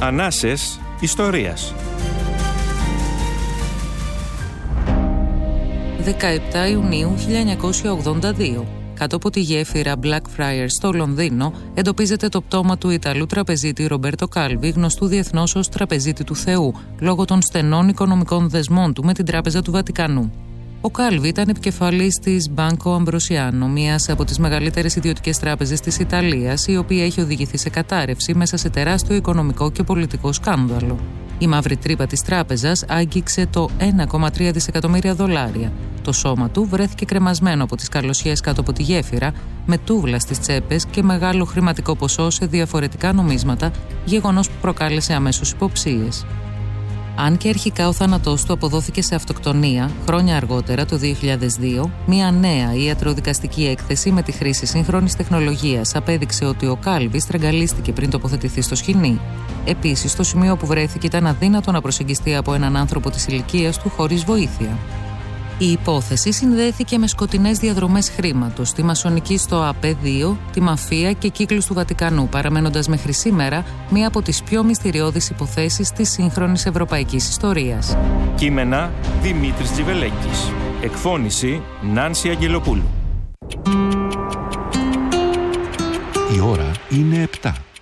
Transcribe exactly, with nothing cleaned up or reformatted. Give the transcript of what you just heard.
Ανάσες ιστορίας. δεκαεπτά Ιουνίου χίλια εννιακόσια ογδόντα δύο. Κάτω από τη γέφυρα Blackfriars στο Λονδίνο εντοπίζεται το πτώμα του Ιταλού τραπεζίτη Ρομπέρτο Κάλβι, γνωστού διεθνώς ως τραπεζίτη του Θεού, λόγω των στενών οικονομικών δεσμών του με την Τράπεζα του Βατικανού. Ο Κάλβι ήταν επικεφαλής της Banco Ambrosiano, μίας από τις μεγαλύτερες ιδιωτικές τράπεζες της Ιταλίας, η οποία έχει οδηγηθεί σε κατάρρευση μέσα σε τεράστιο οικονομικό και πολιτικό σκάνδαλο. Η μαύρη τρύπα της τράπεζας άγγιξε το ένα κόμμα τρία δισεκατομμύρια δολάρια. Το σώμα του βρέθηκε κρεμασμένο από τις καλοσιές κάτω από τη γέφυρα, με τούβλα στις τσέπες και μεγάλο χρηματικό ποσό σε διαφορετικά νομίσματα, γεγονός που προκάλεσε αμέσως υποψίες. Αν και αρχικά ο θάνατός του αποδόθηκε σε αυτοκτονία, χρόνια αργότερα, το δύο χιλιάδες δύο, μια νέα ιατροδικαστική έκθεση με τη χρήση σύγχρονης τεχνολογίας απέδειξε ότι ο Κάλβι στραγγαλίστηκε πριν τοποθετηθεί στο σκηνή. Επίσης, το σημείο που βρέθηκε ήταν αδύνατο να προσεγγιστεί από έναν άνθρωπο της ηλικίας του χωρίς βοήθεια. Η υπόθεση συνδέθηκε με σκοτεινές διαδρομές χρήματος, τη μασονική στο ΑΠΕ δύο, τη μαφία και κύκλους του Βατικανού, παραμένοντας μέχρι σήμερα μία από τις πιο μυστηριώδεις υποθέσεις της σύγχρονης ευρωπαϊκής ιστορίας. Κείμενα Δημήτρης Τζιβελέκης. Εκφώνηση Νάνση Αγγελοπούλου. Η ώρα είναι επτά.